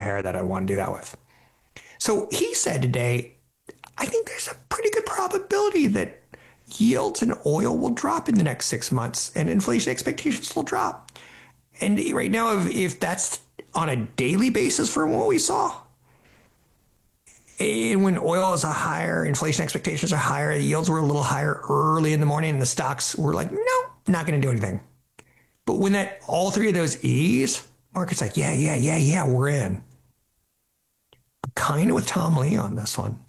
hair that I want to do that with. So he said today, I think there's a pretty good probability that yields in oil will drop in the next 6 months and inflation expectations will drop. And right now, if that's on a daily basis from what we saw, and when oil is a higher, inflation expectations are higher, the yields were a little higher early in the morning, and the stocks were like, no, not going to do anything. But when that all three of those ease, market's like, yeah, we're in. Kind of with Tom Lee on this one.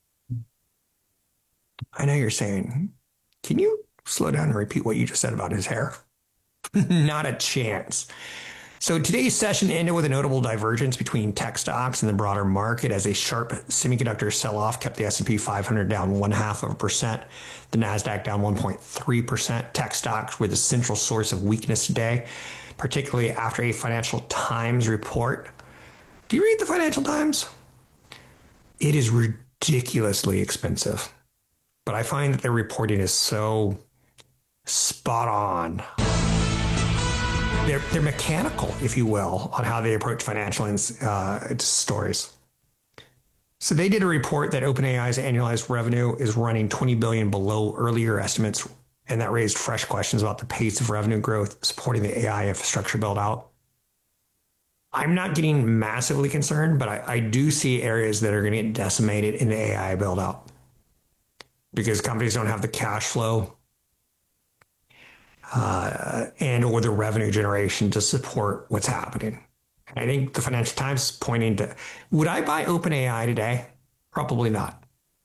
I know you're saying, can you slow down and repeat what you just said about his hair? Not a chance. So today's session ended with a notable divergence between tech stocks and the broader market as a sharp semiconductor sell-off kept the S&P 500 down 0.5%, the NASDAQ down 1.3%. Tech stocks were the central source of weakness today, particularly after a Financial Times report. Do you read the Financial Times? It is ridiculously expensive, but I find that their reporting is so spot on. They're mechanical, if you will, on how they approach financial stories. So they did a report that OpenAI's annualized revenue is running $20 billion below earlier estimates, and that raised fresh questions about the pace of revenue growth supporting the AI infrastructure build out. I'm not getting massively concerned, but I do see areas that are going to get decimated in the AI build out because companies don't have the cash flow and or the revenue generation to support what's happening. I think the Financial Times is pointing to, would I buy OpenAI today? Probably not.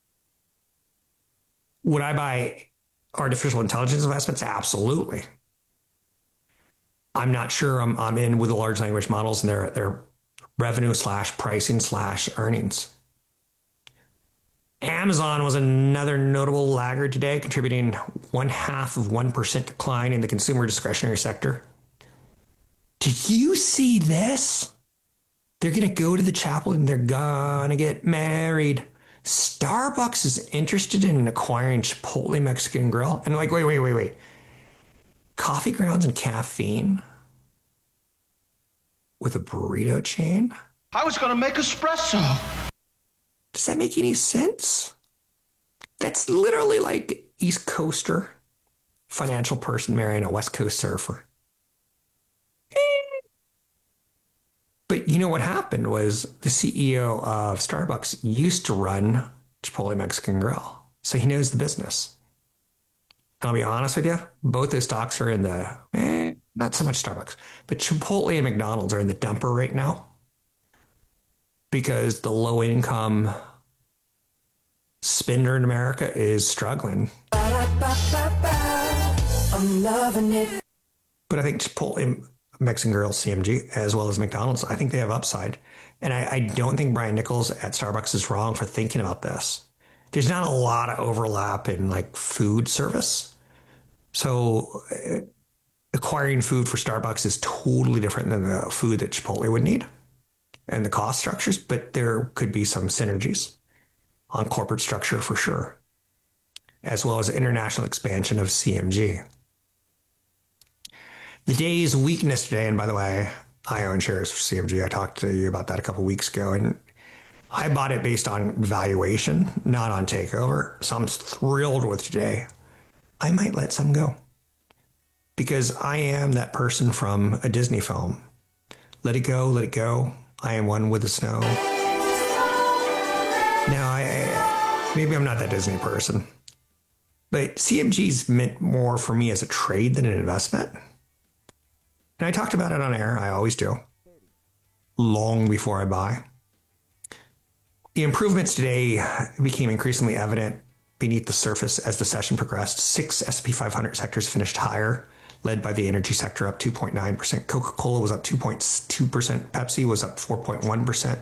Would I buy artificial intelligence investments? Absolutely. I'm not sure I'm in with the large language models and their revenue / pricing / earnings. Amazon was another notable laggard today, contributing 0.5% decline in the consumer discretionary sector. Did you see this? They're going to go to the chapel and they're going to get married. Starbucks is interested in acquiring Chipotle Mexican Grill. And like, wait. Coffee grounds and caffeine with a burrito chain? I was going to make espresso. Does that make any sense? That's literally like East Coaster financial person marrying a West Coast surfer. But you know what happened was the CEO of Starbucks used to run Chipotle Mexican Grill. So he knows the business. I'll be honest with you, both those stocks are in the, not so much Starbucks, but Chipotle and McDonald's are in the dumper right now because the low income spender in America is struggling. I'm loving it. But I think Chipotle Mexican Grill, CMG, as well as McDonald's, I think they have upside. And I don't think Brian Nichols at Starbucks is wrong for thinking about this. There's not a lot of overlap in like food service. So acquiring food for Starbucks is totally different than the food that Chipotle would need and the cost structures, but there could be some synergies on corporate structure for sure, as well as international expansion of CMG. The day's weakness today, and by the way, I own shares for CMG. I talked to you about that a couple of weeks ago, and I bought it based on valuation, not on takeover. So I'm thrilled with today. I might let some go because I am that person from a Disney film. Let it go, let it go. I am one with the snow. Now, maybe I'm not that Disney person, but CMG's meant more for me as a trade than an investment. And I talked about it on air. I always do. Long before I buy. The improvements today became increasingly evident beneath the surface as the session progressed. 6 S&P 500 sectors finished higher, led by the energy sector up 2.9%. Coca-Cola was up 2.2%. Pepsi was up 4.1%.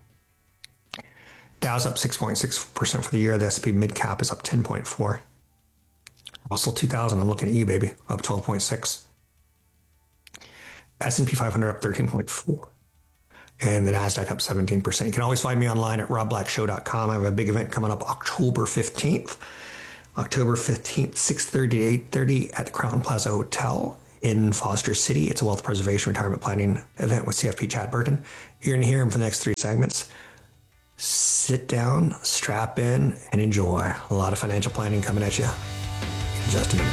Dow's up 6.6% for the year. The S&P mid cap is up 10.4%. Russell 2000, I'm looking at you, baby, up 12.6%. S&P 500 up 13.4%. And the NASDAQ up 17%. You can always find me online at robblackshow.com. I have a big event coming up October 15th. October 15th, 6:30 to 8:30 at the Crown Plaza Hotel in Foster City. It's a wealth preservation retirement planning event with CFP Chad Burton. You're going to hear him for the next 3 segments. Sit down, strap in, and enjoy. A lot of financial planning coming at you in just a minute.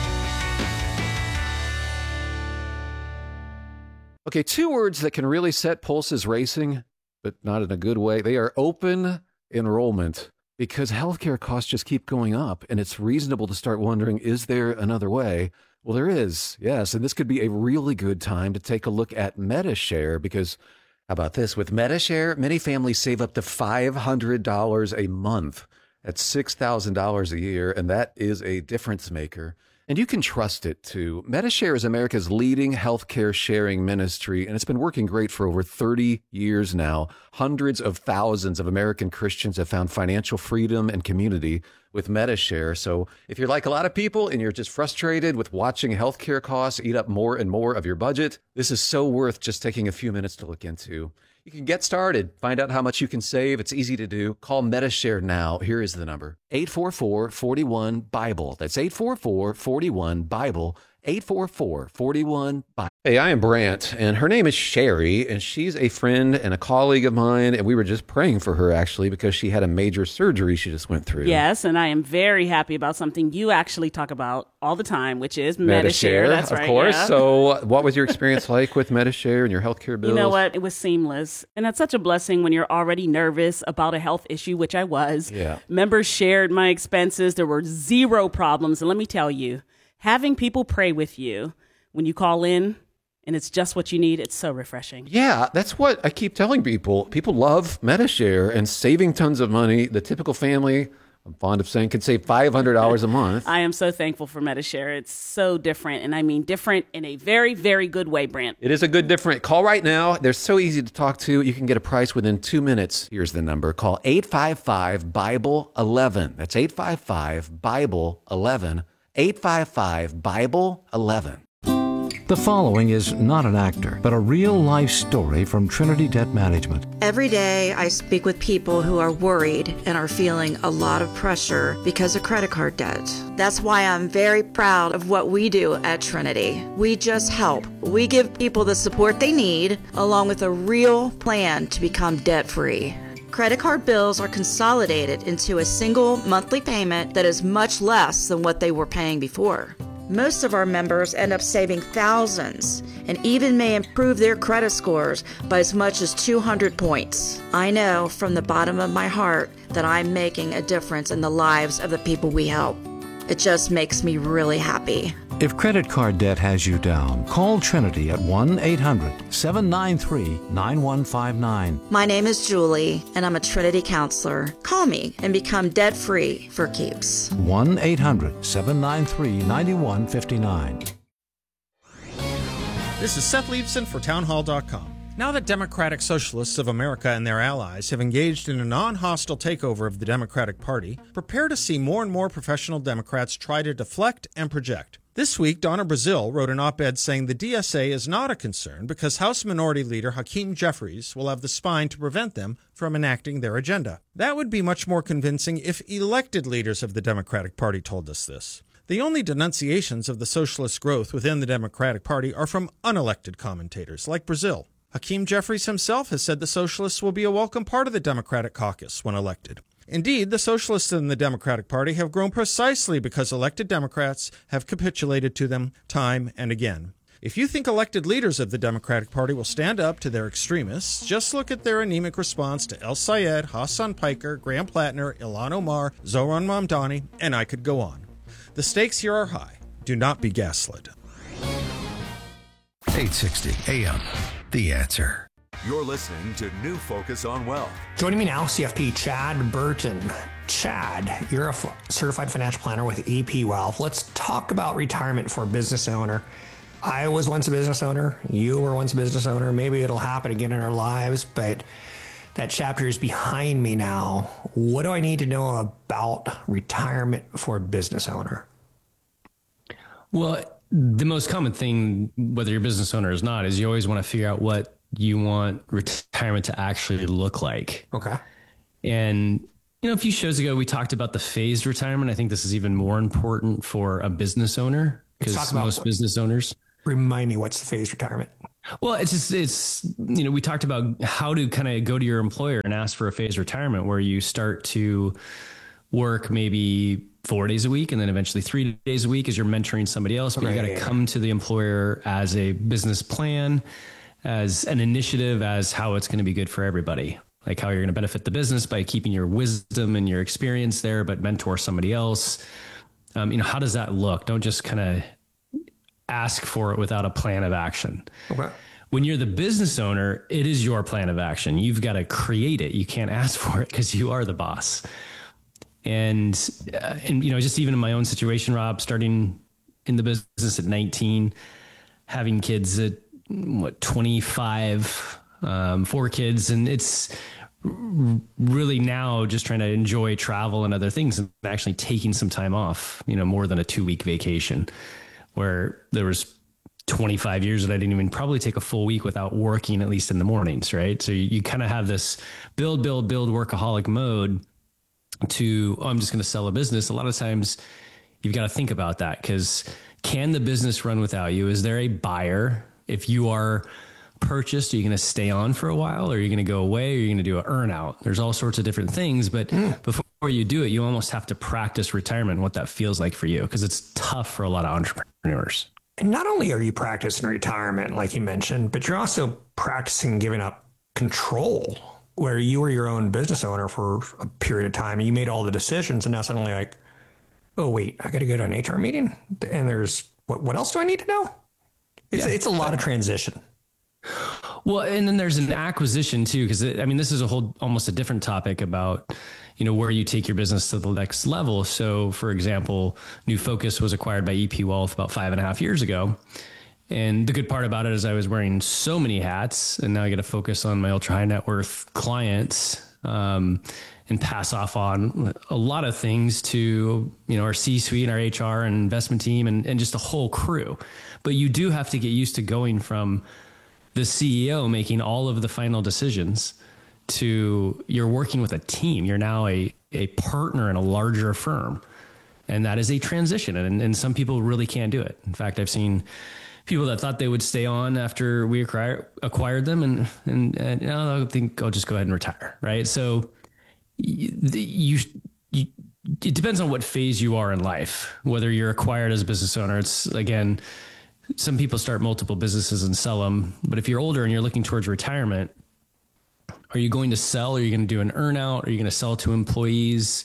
Okay, 2 words that can really set pulses racing, but not in a good way. They are open enrollment, because healthcare costs just keep going up, and it's reasonable to start wondering, is there another way? Well, there is, yes, and this could be a really good time to take a look at Medi-Share, because how about this? With Medi-Share, many families save up to $500 a month. That's $6,000 a year, and that is a difference maker. And you can trust it, too. Medi-Share is America's leading healthcare sharing ministry, and it's been working great for over 30 years now. Hundreds of thousands of American Christians have found financial freedom and community with Medi-Share. So if you're like a lot of people and you're just frustrated with watching healthcare costs eat up more and more of your budget, this is so worth just taking a few minutes to look into. You can get started, find out how much you can save. It's easy to do. Call Medi-Share now. Here is the number: 844-41-BIBLE. That's 844-41-BIBLE. 844-41-BIBLE. Hey, I am Brant, and her name is Sherry, and she's a friend and a colleague of mine, and we were just praying for her, actually, because she had a major surgery she just went through. Yes, and I am very happy about something you actually talk about all the time, which is Medi-Share. That's right, of course. Yeah. So what was your experience like with Medi-Share and your healthcare bills? You know what? It was seamless. And that's such a blessing when you're already nervous about a health issue, which I was. Yeah. Members shared my expenses. There were 0 problems. And let me tell you, having people pray with you when you call in and it's just what you need, it's so refreshing. Yeah, that's what I keep telling people. People love Medi-Share and saving tons of money. The typical family, I'm fond of saying, can save $500 a month. I am so thankful for Medi-Share. It's so different, and I mean different in a very, very good way, Brant. It is a good different. Call right now. They're so easy to talk to. You can get a price within 2 minutes. Here's the number. Call 855-BIBLE-11. That's 855-BIBLE-11. 855-BIBLE-11. The following is not an actor, but a real-life story from Trinity Debt Management. Every day I speak with people who are worried and are feeling a lot of pressure because of credit card debt. That's why I'm very proud of what we do at Trinity. We just help. We give people the support they need, along with a real plan to become debt-free. Credit card bills are consolidated into a single monthly payment that is much less than what they were paying before. Most of our members end up saving thousands and even may improve their credit scores by as much as 200 points. I know from the bottom of my heart that I'm making a difference in the lives of the people we help. It just makes me really happy. If credit card debt has you down, call Trinity at 1-800-793-9159. My name is Julie, and I'm a Trinity counselor. Call me and become debt-free for keeps. 1-800-793-9159. This is Seth Leibson for Townhall.com. Now that Democratic Socialists of America and their allies have engaged in a non-hostile takeover of the Democratic Party, prepare to see more and more professional Democrats try to deflect and project. This week, Donna Brazile wrote an op-ed saying the DSA is not a concern because House Minority Leader Hakeem Jeffries will have the spine to prevent them from enacting their agenda. That would be much more convincing if elected leaders of the Democratic Party told us this. The only denunciations of the socialist growth within the Democratic Party are from unelected commentators like Brazile. Hakeem Jeffries himself has said the socialists will be a welcome part of the Democratic caucus when elected. Indeed, the socialists in the Democratic Party have grown precisely because elected Democrats have capitulated to them time and again. If you think elected leaders of the Democratic Party will stand up to their extremists, just look at their anemic response to El Sayed, Hassan Piker, Graham Plattner, Ilhan Omar, Zohran Mamdani, and I could go on. The stakes here are high. Do not be gaslit. 860 AM. The Answer. You're listening to New Focus on Wealth. Joining me now, CFP Chad Burton. Chad, you're a certified financial planner with EP Wealth. Let's talk about retirement for a business owner. I was once a business owner. You were once a business owner. Maybe it'll happen again in our lives, but that chapter is behind me now. What do I need to know about retirement for a business owner? Well, the most common thing, whether you're a business owner or not, is you always want to figure out what you want retirement to actually look like. Okay. And, a few shows ago, we talked about the phased retirement. I think this is even more important for a business owner because most business owners. Remind me, what's the phased retirement? Well, it's we talked about how to kind of go to your employer and ask for a phased retirement where you start to work maybe 4 days a week and then eventually 3 days a week as you're mentoring somebody else. But you got to come to the employer as a business plan, as an initiative, as how it's going to be good for everybody. Like how you're going to benefit the business by keeping your wisdom and your experience there, but mentor somebody else. How does that look? Don't just kind of ask for it without a plan of action. Okay. When you're the business owner, it is your plan of action. You've got to create it. You can't ask for it because you are the boss. And just even in my own situation, Rob, starting in the business at 19, having kids at 25, 4 kids. And it's really now just trying to enjoy travel and other things and actually taking some time off, more than a 2-week vacation, where there was 25 years that I didn't even probably take a full week without working, at least in the mornings. Right. So you kind of have this build workaholic mode to, I'm just going to sell a business. A lot of times you've got to think about that, because can the business run without you? Is there a buyer? If you are purchased, are you going to stay on for a while? Or are you going to go away? Or are you going to do an earn out? There's all sorts of different things, but before you do it, you almost have to practice retirement and what that feels like for you, because it's tough for a lot of entrepreneurs. And not only are you practicing retirement, like you mentioned, but you're also practicing giving up control, where you were your own business owner for a period of time and you made all the decisions, and now suddenly like, oh wait, I got to go to an HR meeting, and there's what else do I need to know? It's a lot of transition. Well, and then there's an acquisition too, because this is almost a different topic about, where you take your business to the next level. So for example, New Focus was acquired by EP Wealth about 5.5 years ago. And the good part about it is I was wearing so many hats, and now I get to focus on my ultra high net worth clients, and pass off on a lot of things to, our C-suite and our HR and investment team and just a whole crew. But you do have to get used to going from the CEO making all of the final decisions to you're working with a team. You're now a partner in a larger firm. And that is a transition. And some people really can't do it. In fact, I've seen people that thought they would stay on after we acquired them and I think I'll just go ahead and retire. Right. So it depends on what phase you are in life, whether you're acquired as a business owner. It's, again, some people start multiple businesses and sell them. But if you're older and you're looking towards retirement, are you going to sell? Are you going to do an earn out? Are you going to sell to employees?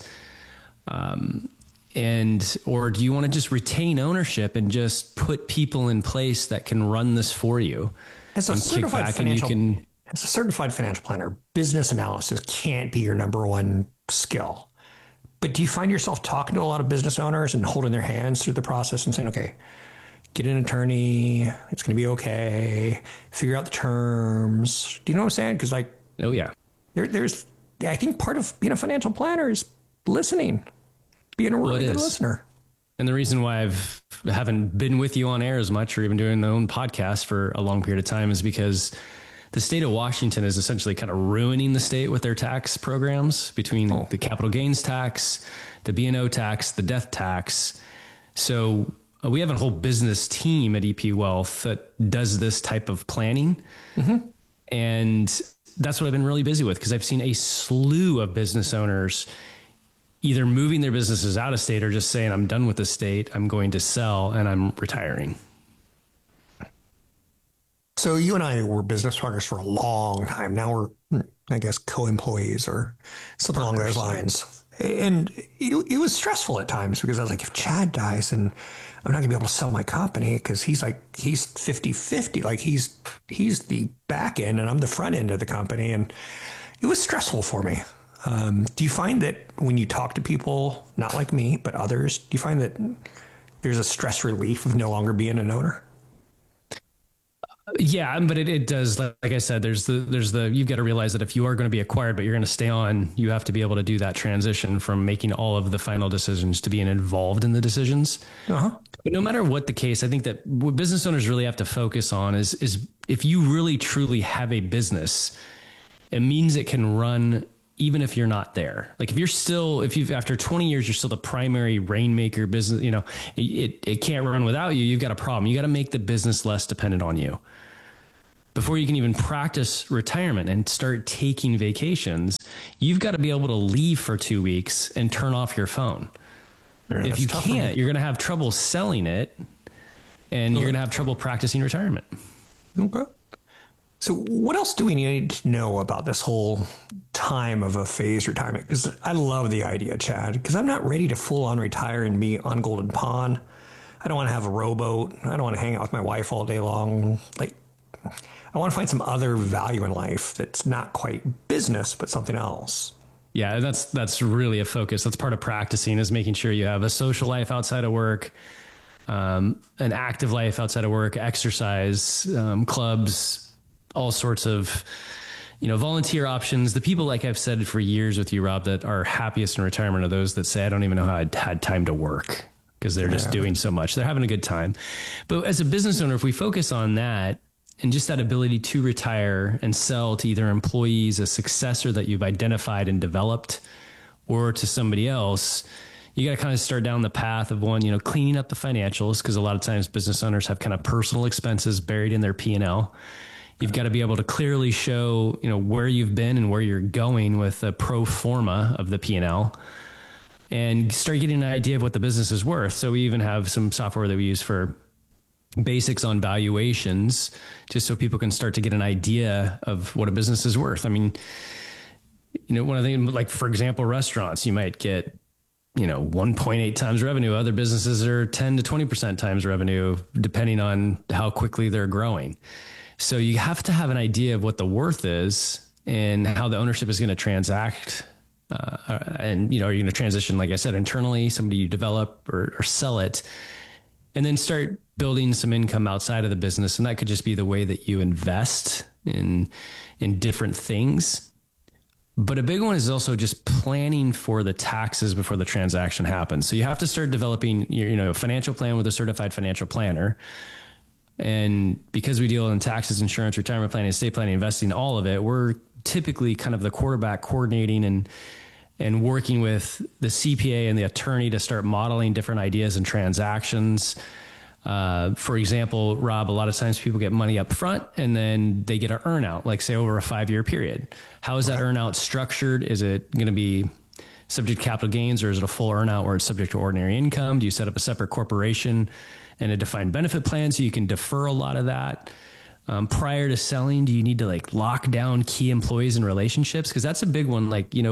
Or do you want to just retain ownership and just put people in place that can run this for you? As a certified financial planner, business analysis can't be your number one skill. But do you find yourself talking to a lot of business owners and holding their hands through the process and saying, okay, get an attorney, it's going to be okay, figure out the terms? Do you know what I'm saying? Because oh yeah, I think part of being a financial planner is listening, being a really good listener. And the reason why I haven't been with you on air as much or even doing my own podcast for a long period of time is because the state of Washington is essentially kind of ruining the state with their tax programs between the capital gains tax, the B&O tax, the death tax. So we have a whole business team at EP Wealth that does this type of planning. Mm-hmm. And that's what I've been really busy with, because I've seen a slew of business owners either moving their businesses out of state or just saying, I'm done with the state, I'm going to sell, and I'm retiring. So you and I were business partners for a long time. Now we're, I guess, co-employees or something along those lines. And it was stressful at times, because I was like, if Chad dies, and I'm not gonna be able to sell my company, because he's 50-50. Like he's the back end and I'm the front end of the company. And it was stressful for me. Do you find that when you talk to people, not like me, but others, do you find that there's a stress relief of no longer being an owner? Yeah, but it does. Like I said, there's the you've got to realize that if you are going to be acquired, but you're going to stay on, you have to be able to do that transition from making all of the final decisions to being involved in the decisions. Uh-huh. But no matter what the case, I think that what business owners really have to focus on is if you really truly have a business, it means it can run even if you're not there. Like if after 20 years, you're still the primary rainmaker business, it can't run without you. You've got a problem. You got to make the business less dependent on you. Before you can even practice retirement and start taking vacations, you've got to be able to leave for 2 weeks and turn off your phone. Yeah, if you can't, you're going to have trouble selling it, and you're going to have trouble practicing retirement. Okay. So what else do we need to know about this whole time of a phased retirement? Because I love the idea, Chad, because I'm not ready to full on retire and be on Golden Pond. I don't want to have a rowboat. I don't want to hang out with my wife all day long. Like, I want to find some other value in life that's not quite business, but something else. Yeah, that's really a focus. That's part of practicing, is making sure you have a social life outside of work, an active life outside of work, exercise, clubs, all sorts of, volunteer options. The people, like I've said for years with you, Rob, that are happiest in retirement are those that say, I don't even know how I had time to work, because they're just doing so much. They're having a good time. But as a business owner, if we focus on that and just that ability to retire and sell to either employees, a successor that you've identified and developed, or to somebody else, you got to kind of start down the path of one, cleaning up the financials, because a lot of times business owners have kind of personal expenses buried in their P&L. You've got to be able to clearly show, where you've been and where you're going with a pro forma of the P&L, and start getting an idea of what the business is worth. So we even have some software that we use for basics on valuations, just so people can start to get an idea of what a business is worth. I mean, one of the things, like, for example, restaurants, you might get, 1.8 times revenue. Other businesses are 10 to 20% times revenue, depending on how quickly they're growing. So you have to have an idea of what the worth is and how the ownership is going to transact. And, you're going to transition, like I said, internally, somebody you develop or sell it, and then start building some income outside of the business. And that could just be the way that you invest in different things. But a big one is also just planning for the taxes before the transaction happens. So you have to start developing your, financial plan with a certified financial planner. And because we deal in taxes, insurance, retirement planning, estate planning, investing, all of it, we're typically kind of the quarterback coordinating and working with the CPA and the attorney to start modeling different ideas and transactions. For example, Rob, a lot of times people get money up front and then they get an earnout, like say over a 5-year period. How is that earnout structured? Is it going to be subject to capital gains, or is it a full earnout where it's subject to ordinary income? Do you set up a separate corporation and a defined benefit plan so you can defer a lot of that? Prior to selling, do you need to lock down key employees and relationships? Because that's a big one.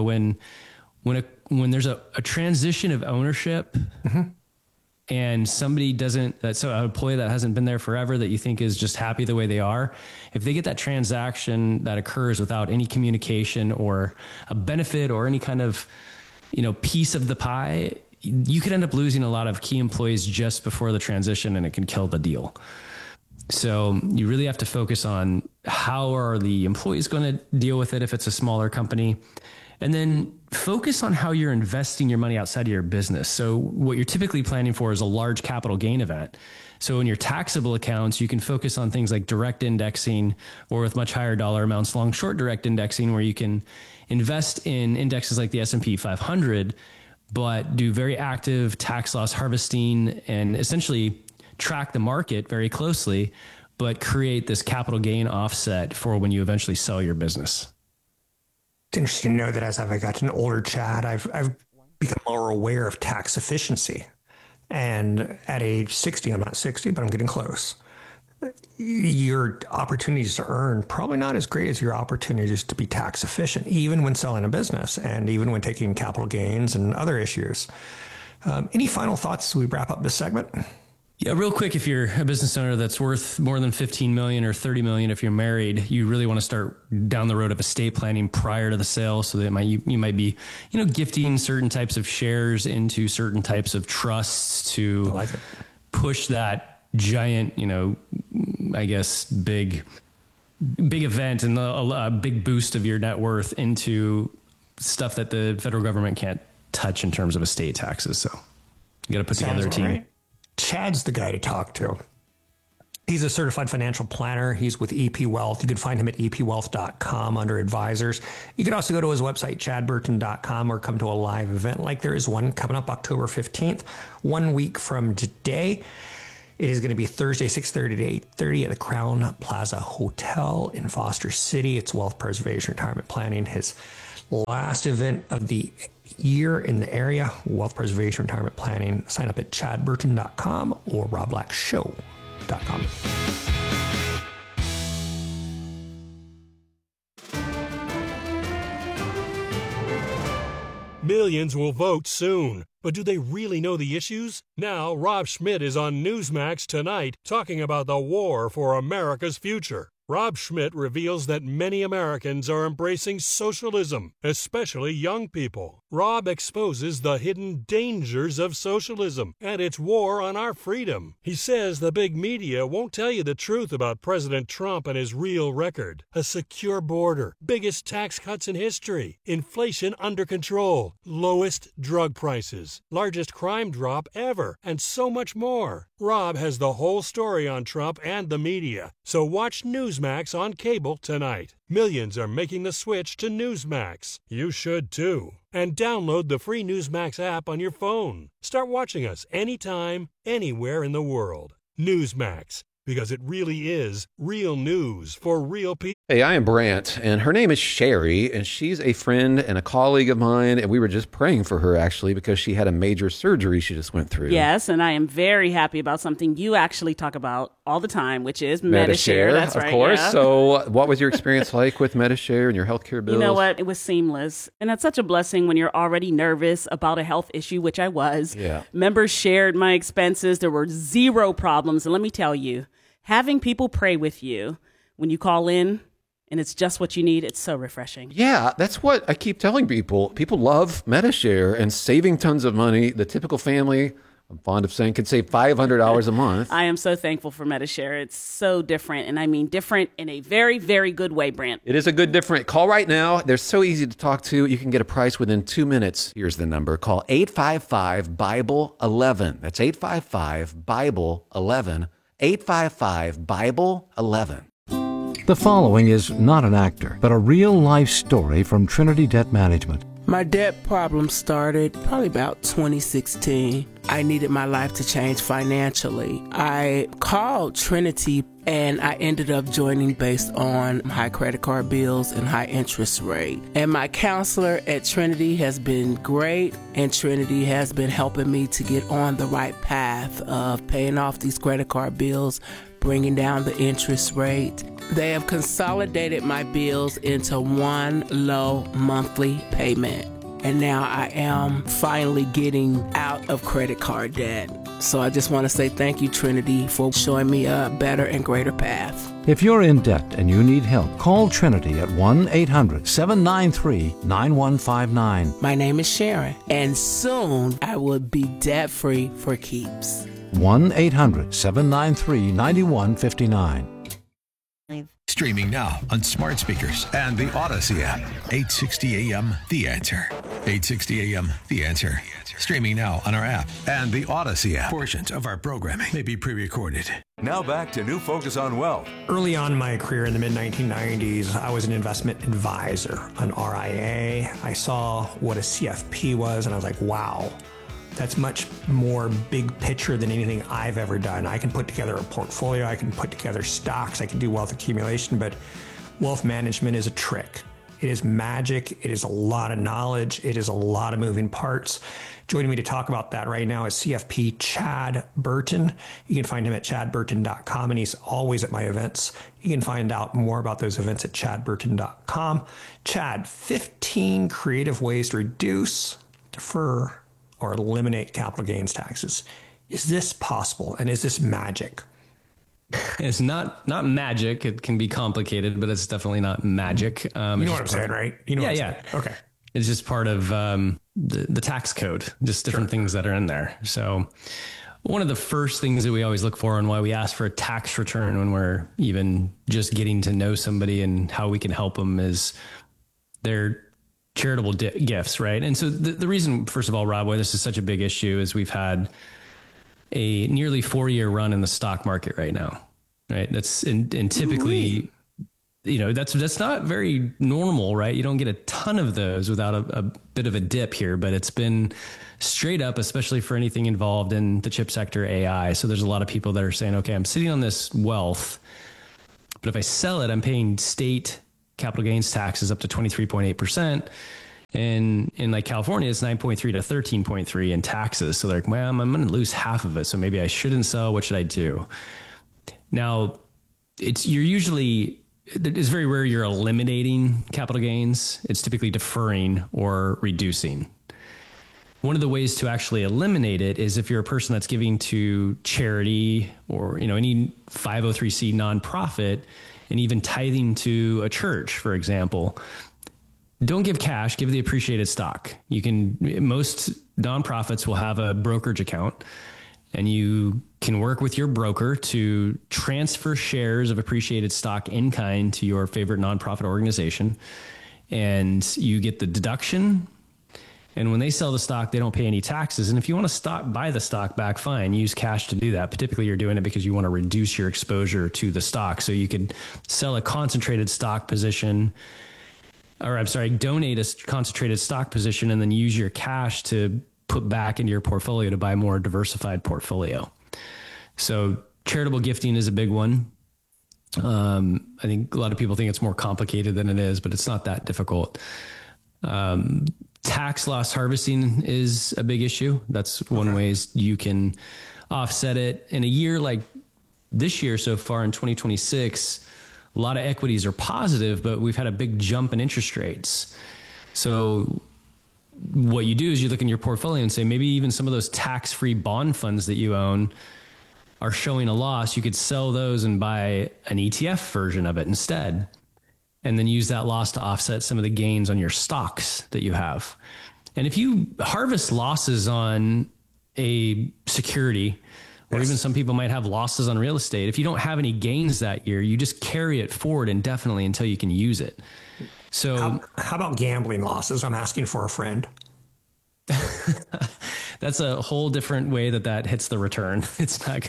When there's a transition of ownership, and somebody an employee that hasn't been there forever that you think is just happy the way they are, if they get that transaction that occurs without any communication or a benefit or any kind of, piece of the pie, you could end up losing a lot of key employees just before the transition, and it can kill the deal. So you really have to focus on how are the employees going to deal with it if it's a smaller company, and then focus on how you're investing your money outside of your business. So what you're typically planning for is a large capital gain event. So in your taxable accounts, you can focus on things like direct indexing, or with much higher dollar amounts, long short direct indexing, where you can invest in indexes like the S&P 500, but do very active tax loss harvesting and essentially track the market very closely, but create this capital gain offset for when you eventually sell your business. It's interesting to know that as I've gotten older, Chad, I've become more aware of tax efficiency. And at age 60, I'm not 60, but I'm getting close. Your opportunities to earn probably not as great as your opportunities to be tax efficient, even when selling a business and even when taking capital gains and other issues. Any final thoughts as we wrap up this segment? Yeah, real quick, if you're a business owner that's worth more than 15 million or 30 million, if you're married, you really want to start down the road of estate planning prior to the sale, so that you might be, gifting certain types of shares into certain types of trusts to push that giant, big event and a big boost of your net worth into stuff that the federal government can't touch in terms of estate taxes. So you got to put together a team. Right. Chad's the guy to talk to. He's a certified financial planner. He's with EP Wealth. You can find him at epwealth.com under advisors. You can also go to his website, chadburton.com, or come to a live event like there is one coming up October 15th, 1 week from today. It is going to be Thursday, 6:30 to 8:30 at the Crown Plaza Hotel in Foster City. It's Wealth Preservation Retirement Planning, his last event of the year in the area. Wealth Preservation Retirement Planning. Sign up at chadburton.com or robblackshow.com. Millions will vote soon, but do they really know the issues? Now, Rob Schmidt is on Newsmax tonight talking about the war for America's future. Rob Schmidt reveals that many Americans are embracing socialism, especially young people. Rob exposes the hidden dangers of socialism and its war on our freedom. He says the big media won't tell you the truth about President Trump and his real record. A secure border, biggest tax cuts in history, inflation under control, lowest drug prices, largest crime drop ever, and so much more. Rob has the whole story on Trump and the media, so watch Newsmax on cable tonight. Millions are making the switch to Newsmax. You should too. And download the free Newsmax app on your phone. Start watching us anytime, anywhere in the world. Newsmax, because it really is real news for real people. Hey, I am Brant, and her name is Sherry, and she's a friend and a colleague of mine, and we were just praying for her, actually, because she had a major surgery she just went through. Yes, and I am very happy about something you actually talk about all the time, which is Medi-Share. That's right, of course. Yeah. So what was your experience like with Medi-Share and your healthcare bills? You know what? It was seamless. And that's such a blessing when you're already nervous about a health issue, which I was. Yeah. Members shared my expenses. There were zero problems. And let me tell you, having people pray with you when you call in and it's just what you need, it's so refreshing. Yeah, that's what I keep telling people. People love Medi-Share and saving tons of money. The typical family, I'm fond of saying, could save $500 a month. I am so thankful for Medi-Share. It's so different, and I mean different in a very, very good way, Brant. It is a good different. Call right now. They're so easy to talk to. You can get a price within 2 minutes. Here's the number. Call 855-BIBLE-11. That's 855-BIBLE-11. 855-BIBLE-11. The following is not an actor, but a real-life story from Trinity Debt Management. My debt problem started probably about 2016. I needed my life to change financially. I called Trinity and I ended up joining based on high credit card bills and high interest rate. And my counselor at Trinity has been great, and Trinity has been helping me to get on the right path of paying off these credit card bills, bringing down the interest rate. They have consolidated my bills into one low monthly payment. And now I am finally getting out of credit card debt. So I just want to say thank you, Trinity, for showing me a better and greater path. If you're in debt and you need help, call Trinity at 1-800-793-9159. My name is Sharon, and soon I will be debt-free for keeps. 1-800-793-9159. Streaming now on smart speakers and the Odyssey app. 860 AM The Answer. 860 AM The Answer. Streaming now on our app and the Odyssey app. Portions of our programming may be pre-recorded. Now back to New Focus on Wealth. Early on in my career in the mid-1990s, I was an investment advisor, an RIA. I saw what a CFP was, and I was like, wow. That's much more big picture than anything I've ever done. I can put together a portfolio, I can put together stocks, I can do wealth accumulation, but wealth management is a trick. It is magic, it is a lot of knowledge, it is a lot of moving parts. Joining me to talk about that right now is CFP Chad Burton. You can find him at chadburton.com, and he's always at my events. You can find out more about those events at chadburton.com. Chad, 15 creative ways to reduce, defer, or eliminate capital gains taxes. Is this possible, and is this magic? It's not magic. It can be complicated, but it's definitely not magic. You know what I'm saying, right? You know what I'm saying. Okay. It's just part of the tax code, just different things that are in there. So one of the first things that we always look for and why we ask for a tax return when we're even just getting to know somebody and how we can help them is their charitable gifts, right? And so the reason, first of all, Rob, why this is such a big issue is we've had a nearly 4-year run in the stock market right now. right? And typically, that's not very normal, right? You don't get a ton of those without a bit of a dip here, but it's been straight up, especially for anything involved in the chip sector, AI. So there's a lot of people that are saying, okay, I'm sitting on this wealth, but if I sell it, I'm paying state capital gains taxes up to 23.8%. And in like California, it's 9.3 to 13.3 in taxes. So they're like, well, I'm going to lose half of it. So maybe I shouldn't sell. What should I do? Now, it's very rare you're eliminating capital gains. It's typically deferring or reducing. One of the ways to actually eliminate it is if you're a person that's giving to charity or, any 503c nonprofit and even tithing to a church, for example. Don't give cash, give the appreciated stock. Most nonprofits will have a brokerage account, and you can work with your broker to transfer shares of appreciated stock in kind to your favorite nonprofit organization. And you get the deduction. And when they sell the stock, they don't pay any taxes. And if you want to buy the stock back, fine, use cash to do that. But typically you're doing it because you want to reduce your exposure to the stock. So you could sell a concentrated stock position, donate a concentrated stock position and then use your cash to put back into your portfolio to buy a more diversified portfolio. So charitable gifting is a big one. I think a lot of people think it's more complicated than it is, but it's not that difficult. Tax loss harvesting is a big issue. That's one way you can offset it. In a year like this year so far in 2026, a lot of equities are positive, but we've had a big jump in interest rates. So what you do is you look in your portfolio and say, maybe even some of those tax-free bond funds that you own are showing a loss. You could sell those and buy an ETF version of it instead, and then use that loss to offset some of the gains on your stocks that you have. And if you harvest losses on a security, or even some people might have losses on real estate, if you don't have any gains that year, you just carry it forward indefinitely until you can use it. So how about gambling losses? I'm asking for a friend. That's a whole different way that hits the return. It's not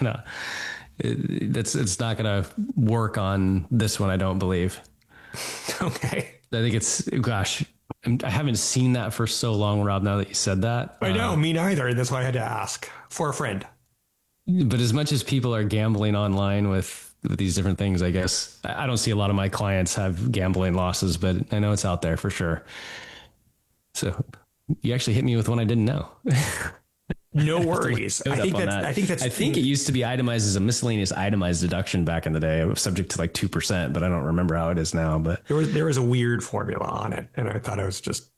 gonna work on this one, I don't believe. Okay. I think I haven't seen that for so long, Rob, now that you said that. I know, me neither. That's why I had to ask for a friend. But as much as people are gambling online with these different things, I guess I don't see a lot of my clients have gambling losses, but I know it's out there for sure. So you actually hit me with one I didn't know. No worries. I think it used to be itemized as a miscellaneous itemized deduction back in the day. It was subject to like 2%, but I don't remember how it is now. But there was a weird formula on it, and I thought it was just.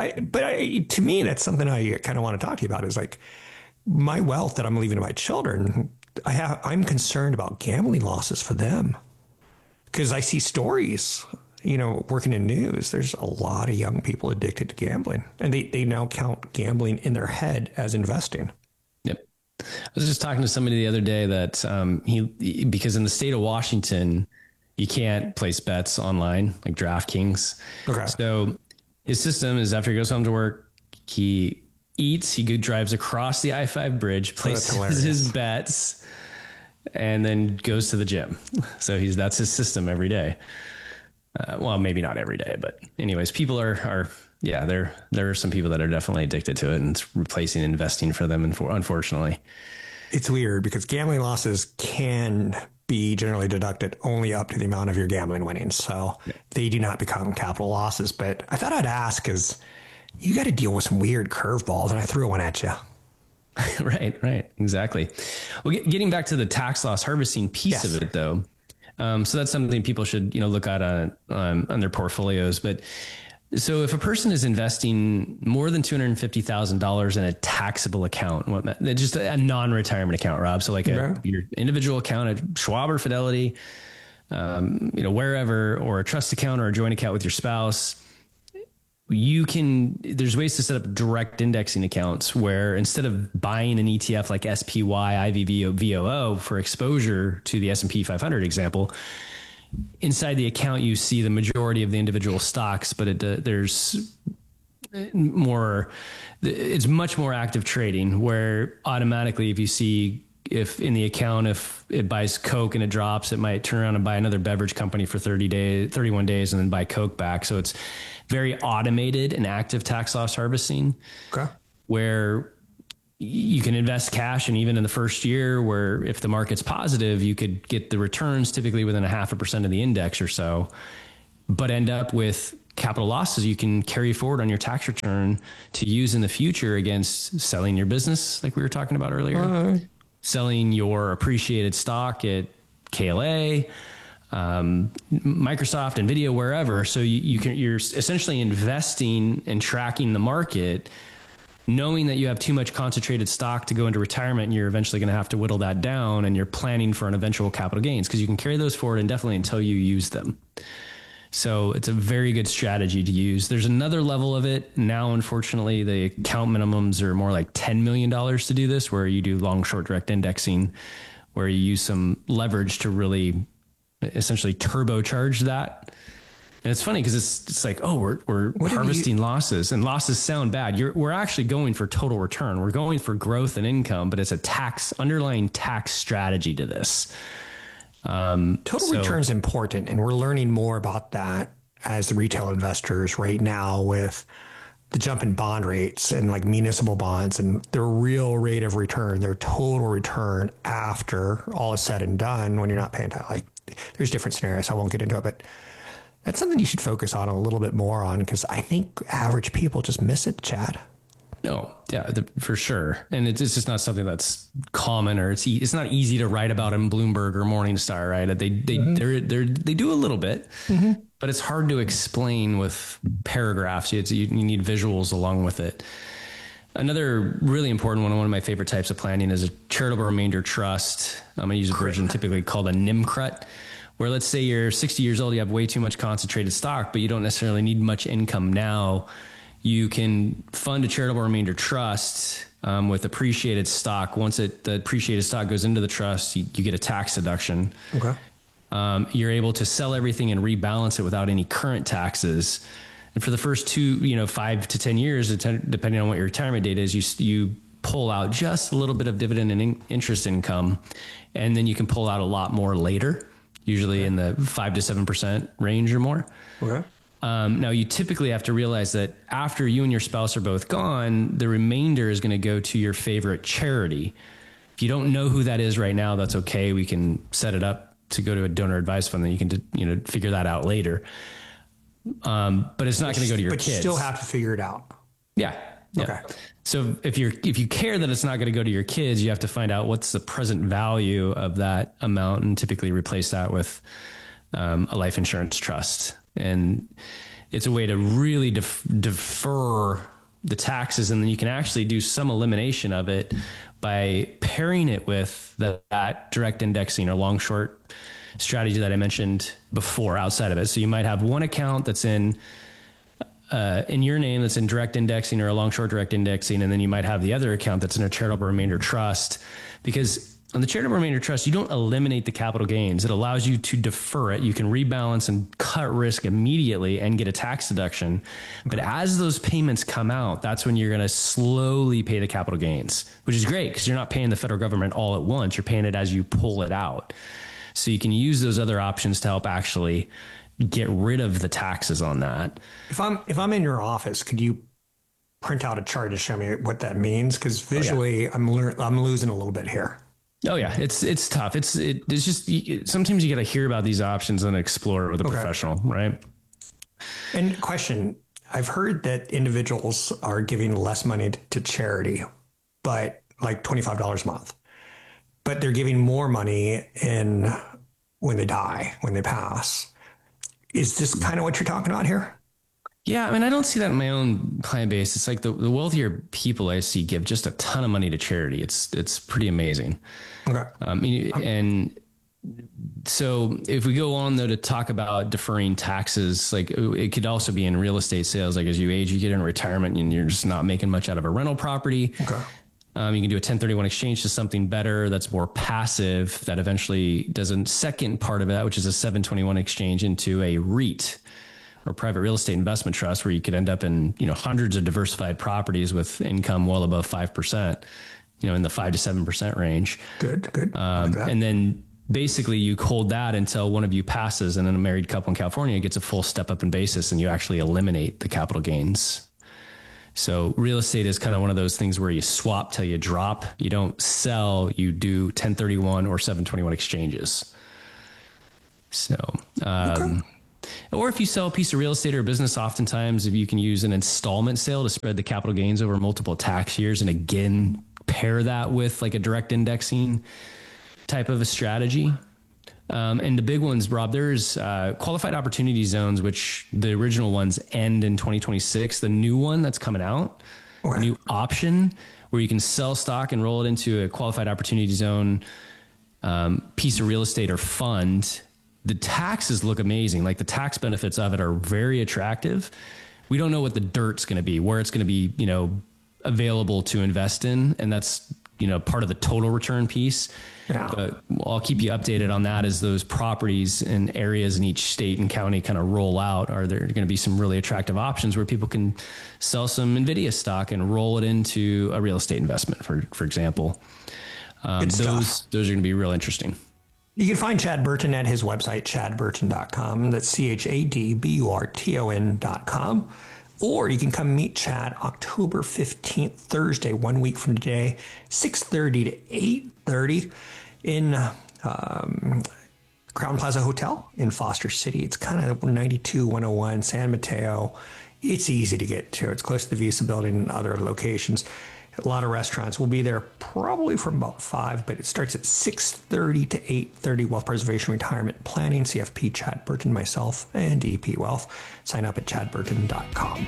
To me, that's something I kind of want to talk to you about. Is like my wealth that I'm leaving to my children. I'm concerned about gambling losses for them because I see stories. Working in news, there's a lot of young people addicted to gambling, and they now count gambling in their head as investing. Yep. I was just talking to somebody the other day that because in the state of Washington, you can't place bets online like DraftKings. Okay. So his system is after he goes home to work, he eats, he drives across the I-5 bridge, places his bets, and then goes to the gym. So that's his system every day. Well, maybe not every day, but anyways, people there are some people that are definitely addicted to it, and it's replacing investing for them. And unfortunately, it's weird because gambling losses can be generally deducted only up to the amount of your gambling winnings. So they do not become capital losses. But I thought I'd ask because you got to deal with some weird curveballs, and I threw one at you. Right. Exactly. Well, getting back to the tax loss harvesting piece of it, though. So that's something people should, look at on their portfolios. But so if a person is investing more than $250,000 in a taxable account, just a non-retirement account, Rob. So like your individual account at Schwab or Fidelity, wherever, or a trust account or a joint account with your spouse, there's ways to set up direct indexing accounts where instead of buying an ETF like SPY, IVV, VOO for exposure to the S&P 500 example, inside the account, you see the majority of the individual stocks, but it's much more active trading where automatically if you see if in the account, if it buys Coke and it drops, it might turn around and buy another beverage company for 31 days and then buy Coke back. So it's very automated and active tax loss harvesting, where you can invest cash. And even in the first year, where if the market's positive, you could get the returns typically within 0.5% of the index or so, but end up with capital losses you can carry forward on your tax return to use in the future against selling your business, like we were talking about earlier, selling your appreciated stock at KLA, Microsoft, NVIDIA, wherever. So you're essentially investing and tracking the market, knowing that you have too much concentrated stock to go into retirement, and you're eventually going to have to whittle that down, and you're planning for an eventual capital gains because you can carry those forward indefinitely until you use them. So it's a very good strategy to use. There's another level of it. Now, unfortunately, the account minimums are more like $10 million to do this, where you do long, short direct indexing, where you use some leverage to really essentially turbocharge that. And it's funny because it's like, oh, we're harvesting losses, and losses sound bad. We're actually going for total return. We're going for growth and income, but it's a underlying tax strategy to this. Total return is important, and we're learning more about that as the retail investors right now with the jump in bond rates and like municipal bonds and their real rate of return, their total return after all is said and done when you're not paying tax. Like, there's different scenarios. I won't get into it, but that's something you should focus on a little bit more on, because I think average people just miss it, Chad. No, yeah, for sure. And it's just not something that's common, or it's not easy to write about in Bloomberg or Morningstar, right? They do a little bit, but it's hard to explain with paragraphs. You need visuals along with it. Another really important one of my favorite types of planning is a charitable remainder trust. I'm going to use a version typically called a NIMCRUT, where let's say you're 60 years old, you have way too much concentrated stock, but you don't necessarily need much income now. You can fund a charitable remainder trust with appreciated stock. Once the appreciated stock goes into the trust, you get a tax deduction. Okay. You're able to sell everything and rebalance it without any current taxes. And for the first 5 to 10 years, depending on what your retirement date is, you pull out just a little bit of dividend and interest income, and then you can pull out a lot more later, usually in the 5 to 7% range or more. Okay. Now, you typically have to realize that after you and your spouse are both gone, the remainder is going to go to your favorite charity. If you don't know who that is right now, that's okay. We can set it up to go to a donor advised fund, then you can figure that out later. But it's not going to go to your kids. But you still have to figure it out. Yeah. Okay. So if you care that it's not going to go to your kids, you have to find out what's the present value of that amount, and typically replace that with a life insurance trust. And it's a way to really defer the taxes, and then you can actually do some elimination of it by pairing it with that direct indexing or long short strategy that I mentioned before outside of it. So you might have one account that's in your name that's in direct indexing or a long short direct indexing, and then you might have the other account that's in a charitable remainder trust. Because on the charitable remainder trust, you don't eliminate the capital gains. It allows you to defer it. You can rebalance and cut risk immediately and get a tax deduction. But as those payments come out, that's when you're going to slowly pay the capital gains, which is great because you're not paying the federal government all at once. You're paying it as you pull it out. So you can use those other options to help actually get rid of the taxes on that. If I'm in your office, could you print out a chart to show me what that means? Because visually, I'm losing a little bit here. Oh yeah, it's tough. It's just sometimes you got to hear about these options and explore it with a professional, right? And question: I've heard that individuals are giving less money to charity, but like $25 a month, but they're giving more money when they die, when they pass. Is this kind of what you're talking about here? Yeah, I mean, I don't see that in my own client base. It's like the wealthier people I see give just a ton of money to charity. It's pretty amazing. Okay. And so if we go on though to talk about deferring taxes, like it could also be in real estate sales. Like as you age, you get in retirement and you're just not making much out of a rental property. Okay. You can do a 1031 exchange to something better that's more passive that eventually does a second part of that, which is a 721 exchange into a REIT or private real estate investment trust, where you could end up in hundreds of diversified properties with income well above 5%. in the 5 to 7% range. Good. And then basically you hold that until one of you passes, and then a married couple in California gets a full step up in basis, and you actually eliminate the capital gains. So real estate is kind of one of those things where you swap till you drop. You don't sell, you do 1031 or 721 exchanges. So, or if you sell a piece of real estate or business, oftentimes if you can use an installment sale to spread the capital gains over multiple tax years, and again, pair that with like a direct indexing type of a strategy. And the big ones, Rob, there's qualified opportunity zones, which the original ones end in 2026. The new one that's coming out, a new option where you can sell stock and roll it into a qualified opportunity zone piece of real estate or fund. The taxes look amazing. Like the tax benefits of it are very attractive. We don't know what the dirt's going to be, where it's going to be, available to invest in. And that's, part of the total return piece. Yeah. But I'll keep you updated on that as those properties and areas in each state and county kind of roll out. Are there going to be some really attractive options where people can sell some NVIDIA stock and roll it into a real estate investment, for example? Those are going to be real interesting. You can find Chad Burton at his website, chadburton.com. That's ChadBurton.com. Or you can come meet Chad October 15th, Thursday, 1 week from today, 6:30 to 8:30 in Crown Plaza Hotel in Foster City. It's kind of 92-101 San Mateo. It's easy to get to. It's close to the Visa Building and other locations. A lot of restaurants. We'll be there probably from about 5, but it starts at 6:30 to 8:30. Wealth Preservation, Retirement Planning, CFP, Chad Burton, myself, and EP Wealth. Sign up at chadburton.com.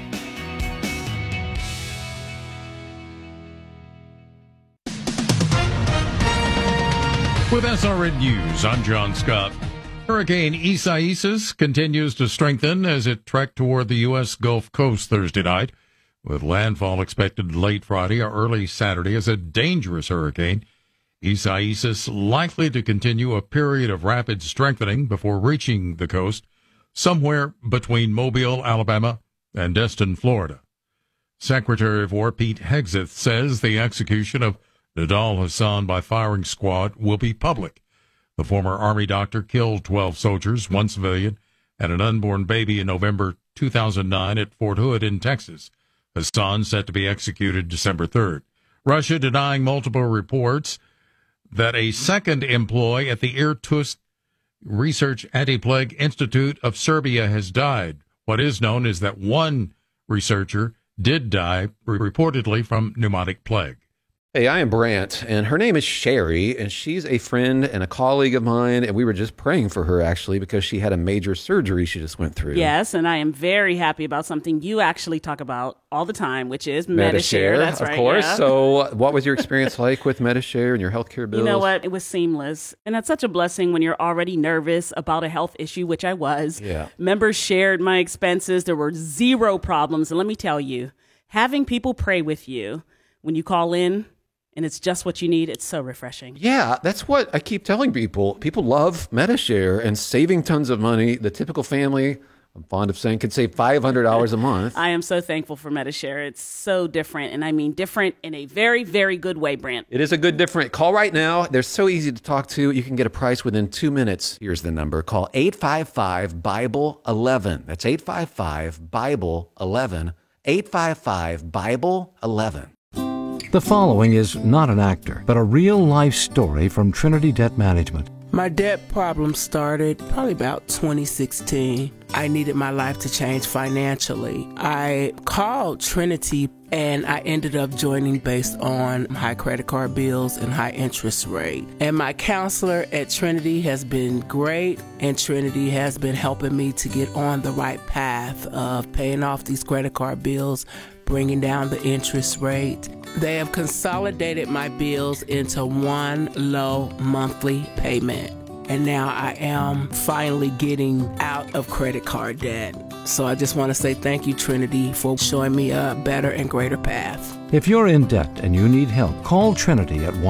With SRN News, I'm John Scott. Hurricane Isaias continues to strengthen as it trekked toward the U.S. Gulf Coast Thursday night, with landfall expected late Friday or early Saturday as a dangerous hurricane. Isaias likely to continue a period of rapid strengthening before reaching the coast somewhere between Mobile, Alabama, and Destin, Florida. Secretary of War Pete Hegseth says the execution of Nidal Hassan by firing squad will be public. The former Army doctor killed 12 soldiers, 1 civilian, and an unborn baby in November 2009 at Fort Hood in Texas. Hassan set to be executed December 3rd. Russia denying multiple reports that a second employee at the Irkutsk Research Anti-Plague Institute of Serbia has died. What is known is that one researcher did die, reportedly from pneumotic plague. Hey, I am Brant, and her name is Sherry, and she's a friend and a colleague of mine, and we were just praying for her, actually, because she had a major surgery she just went through. Yes, and I am very happy about something you actually talk about all the time, which is Medi-Share. That's right, of course. Yeah. So what was your experience like with Medi-Share and your healthcare bills? You know what? It was seamless, and that's such a blessing when you're already nervous about a health issue, which I was. Yeah. Members shared my expenses. There were zero problems, and let me tell you, having people pray with you when you call in, and it's just what you need. It's so refreshing. Yeah, that's what I keep telling people. People love Medi-Share and saving tons of money. The typical family, I'm fond of saying, could save $500 a month. I am so thankful for Medi-Share. It's so different, and I mean different in a very, very good way, Brant. It is a good different. Call right now. They're so easy to talk to. You can get a price within 2 minutes. Here's the number. Call 855-BIBLE-11. That's 855-BIBLE-11. 855-BIBLE-11. The following is not an actor, but a real-life story from Trinity Debt Management. My debt problem started probably about 2016. I needed my life to change financially. I called Trinity and I ended up joining based on high credit card bills and high interest rate. And my counselor at Trinity has been great, and Trinity has been helping me to get on the right path of paying off these credit card bills, bringing down the interest rate. They have consolidated my bills into one low monthly payment. And now I am finally getting out of credit card debt. So I just want to say thank you, Trinity, for showing me a better and greater path. If you're in debt and you need help, call Trinity at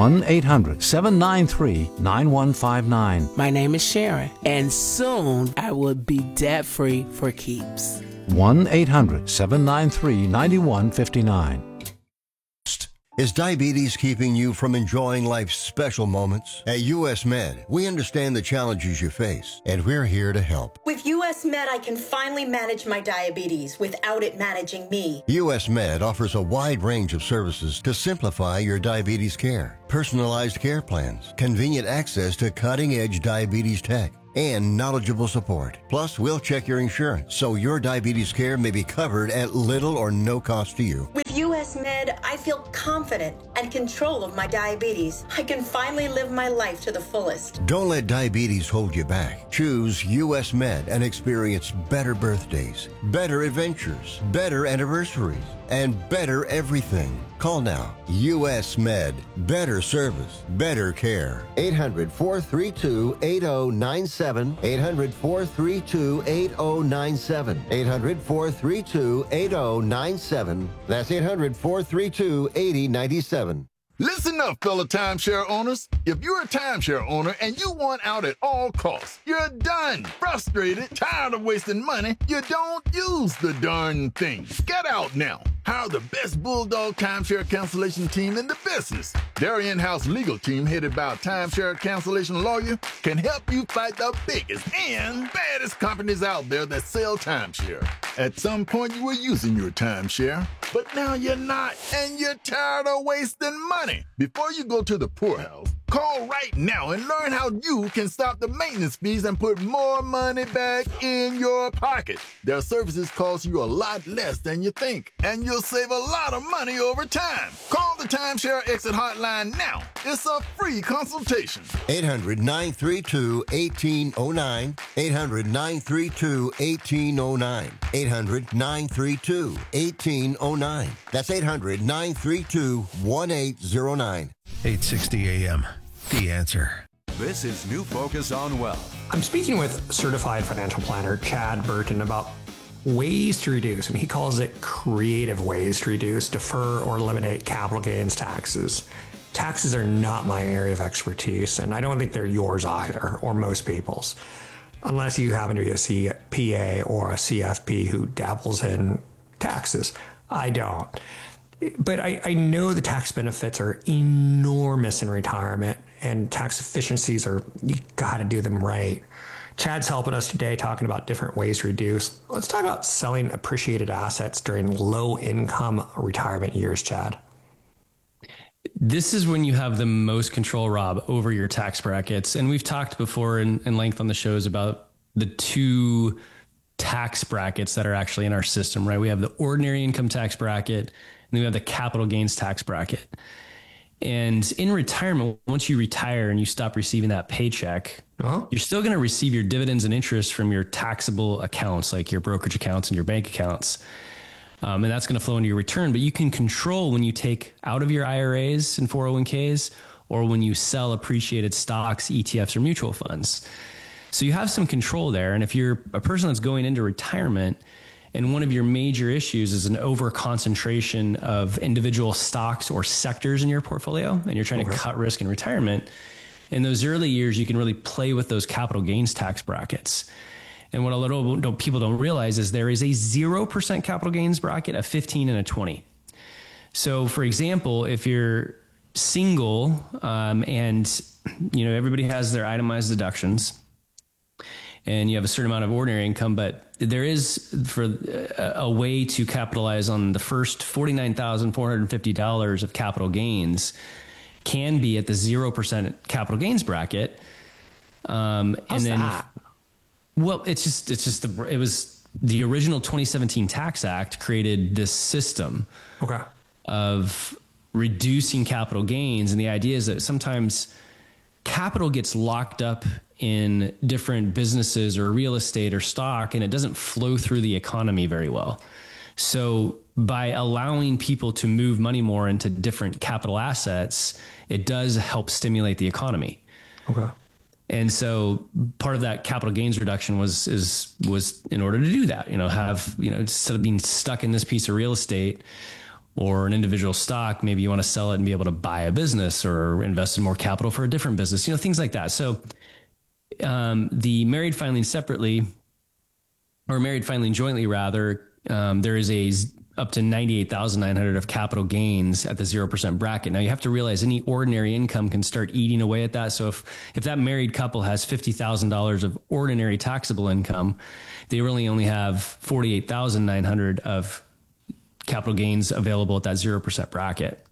1-800-793-9159. My name is Sharon, and soon I will be debt-free for keeps. 1-800-793-9159. Is diabetes keeping you from enjoying life's special moments? At US Med, we understand the challenges you face, and we're here to help. With US Med, I can finally manage my diabetes without it managing me. US Med offers a wide range of services to simplify your diabetes care. Personalized care plans, convenient access to cutting-edge diabetes tech, and knowledgeable support. Plus, we'll check your insurance so your diabetes care may be covered at little or no cost to you. With US Med, I feel confident and control of my diabetes. I can finally live my life to the fullest. Don't let diabetes hold you back. Choose US Med and experience better birthdays, better adventures, better anniversaries, and better everything. Call now. US Med. Better service. Better care. 800-432-8097. 800-432-8097. 800-432-8097. That's 800-432-8097. Listen up, fellow timeshare owners. If you're a timeshare owner and you want out at all costs, you're done, frustrated, tired of wasting money, you don't use the darn thing. Get out now. Hire the best Bulldog timeshare cancellation team in the business. Their in-house legal team, headed by a timeshare cancellation lawyer, can help you fight the biggest and baddest companies out there that sell timeshare. At some point, you were using your timeshare, but now you're not, and you're tired of wasting money. Before you go to the poorhouse, call right now and learn how you can stop the maintenance fees and put more money back in your pocket. Their services cost you a lot less than you think, and you'll save a lot of money over time. Call the Timeshare Exit Hotline now. It's a free consultation. 800-932-1809. 800-932-1809. 800-932-1809. That's 800-932-1809. 860 AM. The Answer. This is New Focus on Wealth. I'm speaking with certified financial planner Chad Burton about ways to reduce, and he calls it creative ways to reduce, defer, or eliminate capital gains taxes. Taxes are not my area of expertise, and I don't think they're yours either, or most people's, unless you happen to be a CPA or a CFP who dabbles in taxes. I don't. But I know the tax benefits are enormous in retirement, and tax efficiencies are, you got to do them right. Chad's helping us today talking about different ways to reduce. Let's talk about selling appreciated assets during low income retirement years, Chad. This is when you have the most control, Rob, over your tax brackets. And we've talked before in length on the shows about the two tax brackets that are actually in our system, right? We have the ordinary income tax bracket, and then we have the capital gains tax bracket. And in retirement, once you retire and you stop receiving that paycheck, you're still going to receive your dividends and interest from your taxable accounts, like your brokerage accounts and your bank accounts. And that's going to flow into your return. But you can control when you take out of your IRAs and 401ks, or when you sell appreciated stocks, ETFs, or mutual funds. So you have some control there. And if you're a person that's going into retirement and one of your major issues is an over concentration of individual stocks or sectors in your portfolio, and you're trying to cut risk in retirement, in those early years, you can really play with those capital gains tax brackets. And what a lot of people don't realize is there is a 0% capital gains bracket, a 15 and a 20. So for example, if you're single, and everybody has their itemized deductions, and you have a certain amount of ordinary income, but there is a way to capitalize on the first $49,450 of capital gains can be at the 0% capital gains bracket. How's that? Well, it was the original 2017 Tax Act created this system of reducing capital gains. And the idea is that sometimes capital gets locked up in different businesses or real estate or stock, and it doesn't flow through the economy very well. So by allowing people to move money more into different capital assets, it does help stimulate the economy. Okay. And so part of that capital gains reduction was in order to do that, instead of being stuck in this piece of real estate or an individual stock, maybe you want to sell it and be able to buy a business or invest in more capital for a different business, things like that. So the married filing separately, or married filing jointly rather, there is a up to 98,900 of capital gains at the 0% bracket. Now you have to realize any ordinary income can start eating away at that. So if that married couple has $50,000 of ordinary taxable income, they really only have 48,900 of capital gains available at that 0% bracket.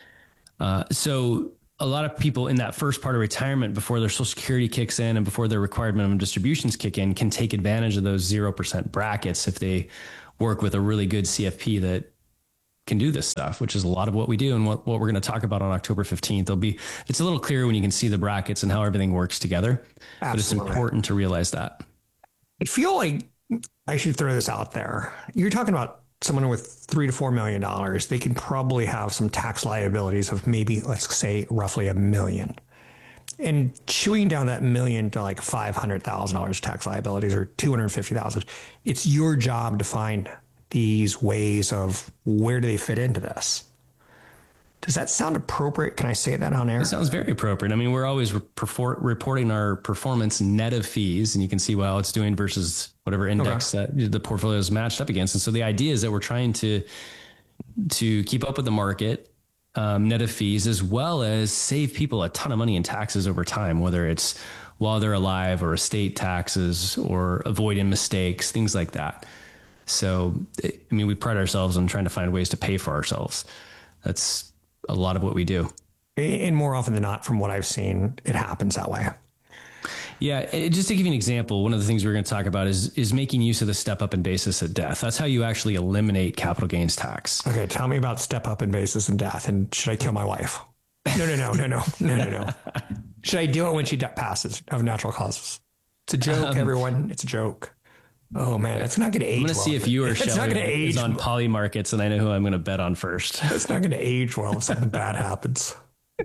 So a lot of people in that first part of retirement, before their Social Security kicks in and before their required minimum distributions kick in, can take advantage of those 0% brackets if they work with a really good CFP that can do this stuff, which is a lot of what we do and what we're going to talk about on October 15th. It's a little clearer when you can see the brackets and how everything works together. Absolutely. But it's important to realize that. I feel like I should throw this out there. You're talking about someone with $3 to $4 million. They can probably have some tax liabilities of maybe, let's say, roughly $1 million. And chewing down that $1 million to like $500,000 tax liabilities or $250,000, it's your job to find these ways of where do they fit into this. Does that sound appropriate? Can I say that on air? It sounds very appropriate. I mean, we're always reporting our performance net of fees, and you can see how it's doing versus whatever index that the portfolio is matched up against. And so the idea is that we're trying to keep up with the market, net of fees, as well as save people a ton of money in taxes over time, whether it's while they're alive or estate taxes or avoiding mistakes, things like that. So, I mean, we pride ourselves on trying to find ways to pay for ourselves. That's a lot of what we do. And more often than not, from what I've seen, it happens that way. Yeah. Just to give you an example, one of the things we're going to talk about is making use of the step up in basis at death. That's how you actually eliminate capital gains tax. Okay. Tell me about step up in basis and death. And should I kill my wife? No. Should I do it when she passes of natural causes? It's a joke, everyone. It's a joke. Oh man, it's not going to age. I'm going to see if you or Shelly is on Poly Markets, and I know who I'm going to bet on first. It's not going to age well if something bad happens.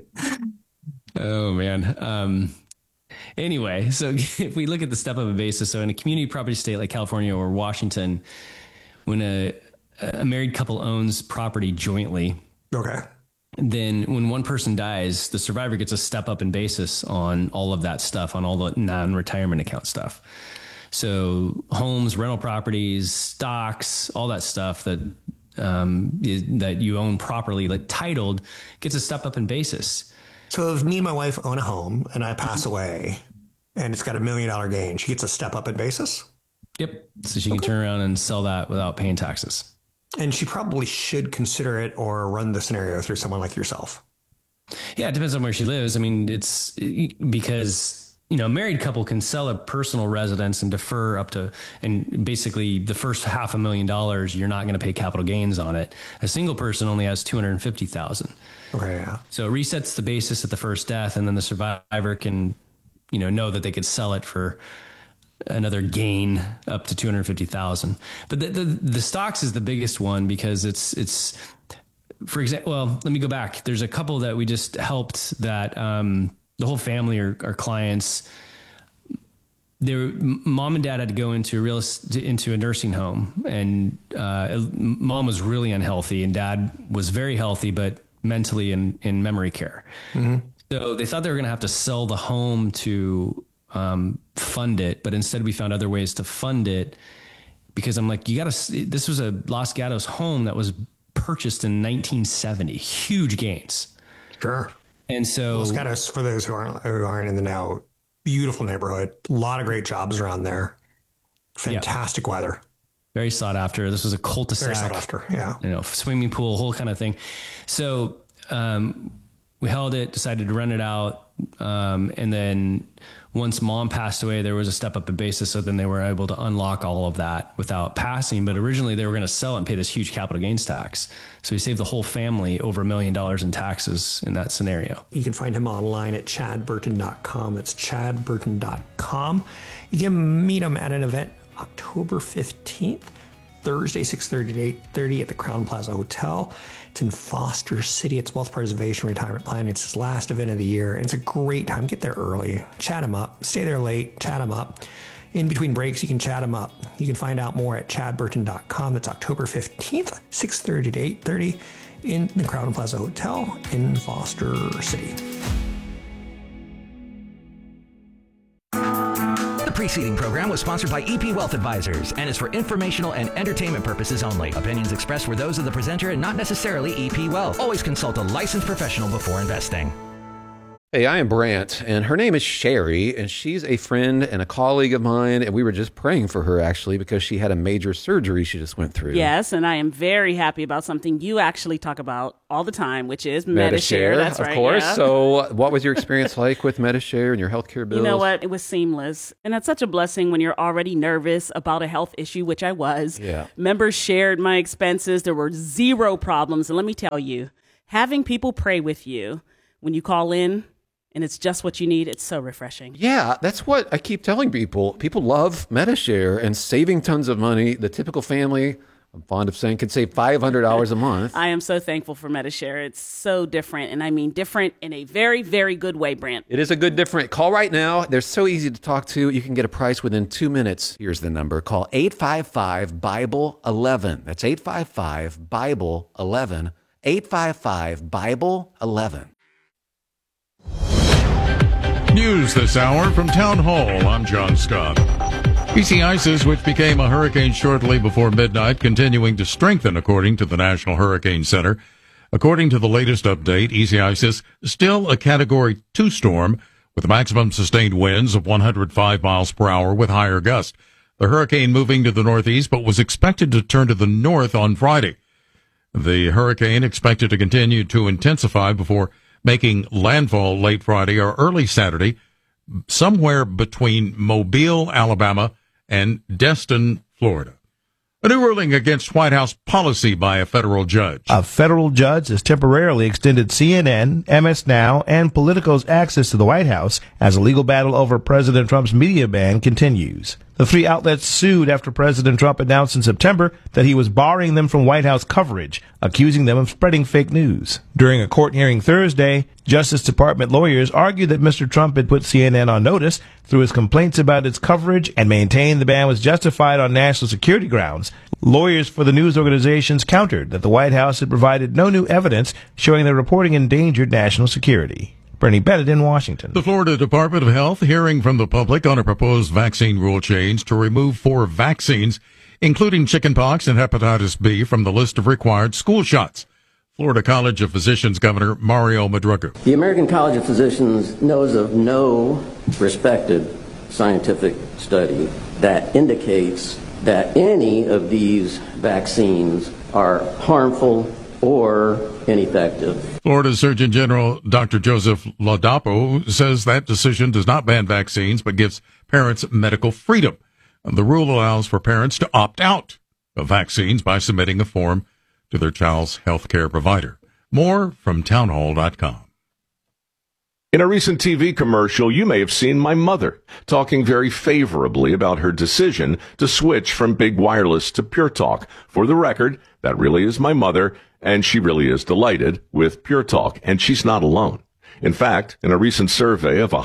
Oh man. Anyway, so if we look at the step up in basis, so in a community property state like California or Washington, when a married couple owns property jointly, okay, then when one person dies, the survivor gets a step up in basis on all of that stuff, on all the non-retirement account stuff. So homes, rental properties, stocks, all that stuff that that you own properly, like titled, gets a step up in basis. So if me and my wife own a home and I pass away and it's got $1 million gain, she gets a step up in basis? Yep. So she can turn around and sell that without paying taxes. And she probably should consider it or run the scenario through someone like yourself. Yeah, it depends on where she lives. I mean, it's because, you know, a married couple can sell a personal residence and defer up to, and basically the first $500,000, you're not going to pay capital gains on it. A single person only has $250,000. Okay, yeah. So it resets the basis at the first death, and then the survivor can, you know that they could sell it for another gain up to $250,000. But the stocks is the biggest one because it's for example, well, let me go back. There's a couple that we just helped that, the whole family are clients. Their mom and dad had to go into a nursing home, and mom was really unhealthy and dad was very healthy, but mentally in memory care. Mm-hmm. So they thought they were going to have to sell the home to fund it, but instead we found other ways to fund it because I'm like, this was a Los Gatos home that was purchased in 1970, huge gains. Sure. And so Los Gatos, for those who aren't in the know, beautiful neighborhood, a lot of great jobs around there. Fantastic weather. Very sought after. This was a cul-de-sac. Very sought after, yeah. You know, swimming pool, whole kind of thing. So we held it, decided to rent it out. And then once mom passed away, there was a step up in basis. So then they were able to unlock all of that without passing. But originally they were going to sell it and pay this huge capital gains tax. So he saved the whole family over $1 million in taxes in that scenario. You can find him online at chadburton.com. That's chadburton.com. You can meet him at an event October 15th, Thursday, 6:30 to 8:30 at the Crown Plaza Hotel. It's in Foster City. It's Wealth Preservation Retirement Plan. It's his last event of the year. It's a great time. Get there early. Chat him up. Stay there late. Chat him up. In between breaks, you can chat him up. You can find out more at chadburton.com. That's October 15th, 6:30 to 8:30 in the Crown Plaza Hotel in The preceding program was sponsored by EP Wealth Advisors and is for informational and entertainment purposes only. Opinions expressed were those of the presenter and not necessarily EP Wealth. Always consult a licensed professional before investing. Hey, I am Brant, and her name is Sherry, and she's a friend and a colleague of mine, and we were just praying for her, actually, because she had a major surgery she just went through. Yes, and I am very happy about something you actually talk about all the time, which is Medi-Share. That's right. Of course. Yeah. So what was your experience like with Medi-Share and your healthcare bills? You know what? It was seamless. And that's such a blessing when you're already nervous about a health issue, which I was. Yeah. Members shared my expenses. There were zero problems. And let me tell you, having people pray with you when you call in, and it's just what you need, it's so refreshing. Yeah, that's what I keep telling people. People love Medi-Share and saving tons of money. The typical family, I'm fond of saying, can save $500 a month. I am so thankful for Medi-Share. It's so different, and I mean different in a very, very good way, Brant. It is a good different. Call right now. They're so easy to talk to. You can get a price within 2 minutes. Here's the number. Call 855-BIBLE-11. That's 855-BIBLE-11. 855-BIBLE-11. News this hour from Town Hall. I'm John Scott. Easy ISIS, which became a hurricane shortly before midnight, continuing to strengthen, according to the National Hurricane Center. According to the latest update, Easy ISIS is still a Category 2 storm with maximum sustained winds of 105 miles per hour with higher gusts. The hurricane moving to the northeast, but was expected to turn to the north on Friday. The hurricane expected to continue to intensify before making landfall late Friday or early Saturday, somewhere between Mobile, Alabama, and Destin, Florida. A new ruling against White House policy by a federal judge. A federal judge has temporarily extended CNN, MS Now, and Politico's access to the White House as a legal battle over President Trump's media ban continues. The three outlets sued after President Trump announced in September that he was barring them from White House coverage, accusing them of spreading fake news. During a court hearing Thursday, Justice Department lawyers argued that Mr. Trump had put CNN on notice through his complaints about its coverage and maintained the ban was justified on national security grounds. Lawyers for the news organizations countered that the White House had provided no new evidence showing the reporting endangered national security. Bernie Bennett in Washington. The Florida Department of Health hearing from the public on a proposed vaccine rule change to remove 4 vaccines, including chickenpox and hepatitis B, from the list of required school shots. Florida College of Physicians Governor Mario Madruga. The American College of Physicians knows of no respected scientific study that indicates that any of these vaccines are harmful or ineffective. Florida Surgeon General Dr. Joseph Ladapo says that decision does not ban vaccines but gives parents medical freedom. The rule allows for parents to opt out of vaccines by submitting a form to their child's health care provider. More from townhall.com. In a recent TV commercial, you may have seen my mother talking very favorably about her decision to switch from big wireless to Pure Talk. For the record, that really is my mother, and she really is delighted with Pure Talk, and she's not alone. In fact, in a recent survey of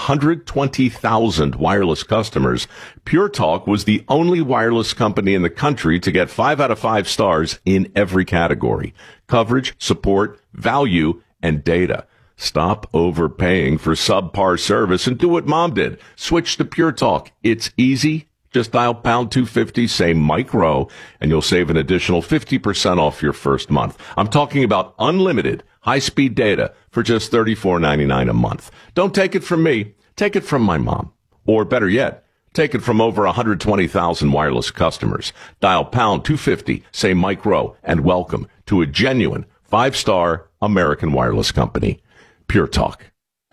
120,000 wireless customers, Pure Talk was the only wireless company in the country to get 5 out of 5 stars in every category: coverage, support, value, and data. Stop overpaying for subpar service and do what Mom did. Switch to Pure Talk. It's easy. Just dial pound 250, say Mike Rowe, and you'll save an additional 50% off your first month. I'm talking about unlimited high-speed data for just $34.99 a month. Don't take it from me. Take it from my mom. Or better yet, take it from over 120,000 wireless customers. Dial pound 250, say Mike Rowe, and welcome to a genuine 5-star American wireless company. Pure Talk.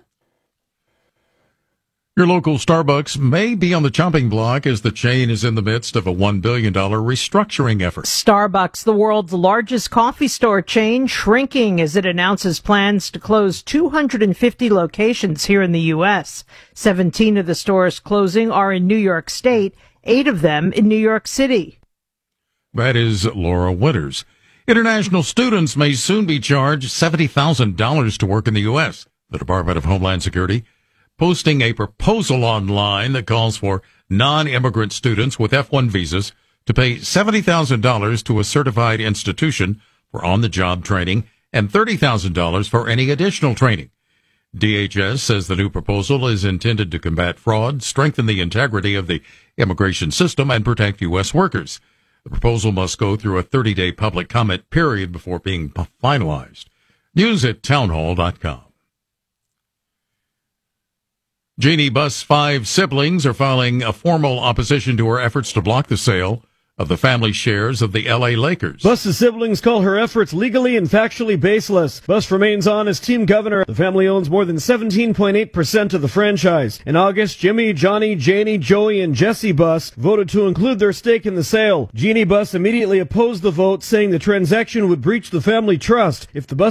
Your local Starbucks may be on the chopping block as the chain is in the midst of a $1 billion restructuring effort. Starbucks, the world's largest coffee store chain, shrinking as it announces plans to close 250 locations here in the U.S. 17 of the stores closing are in New York State, 8 of them in New York City. That is Laura Winters. International students may soon be charged $70,000 to work in the U.S. The Department of Homeland Security posting a proposal online that calls for non-immigrant students with F-1 visas to pay $70,000 to a certified institution for on-the-job training and $30,000 for any additional training. DHS says the new proposal is intended to combat fraud, strengthen the integrity of the immigration system, and protect U.S. workers. The proposal must go through a 30-day public comment period before being finalized. News at townhall.com. Jeannie Buss' 5 siblings are filing a formal opposition to her efforts to block the sale of the family shares of the L.A. Lakers. Buss's siblings call her efforts legally and factually baseless. Buss remains on as team governor. The family owns more than 17.8% of the franchise. In August, Jimmy, Johnny, Janie, Joey, and Jesse Buss voted to include their stake in the sale. Jeannie Buss immediately opposed the vote, saying the transaction would breach the family trust. If the Buss